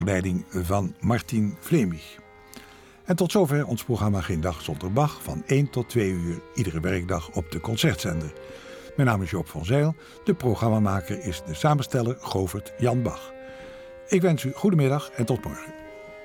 leiding van Martin Vlemich. En tot zover ons programma Geen Dag Zonder Bach van 1 tot 2 uur iedere werkdag op de Concertzender. Mijn naam is Joop van Zijl, de programmamaker is de samensteller Govert Jan Bach. Ik wens u goedemiddag en tot morgen.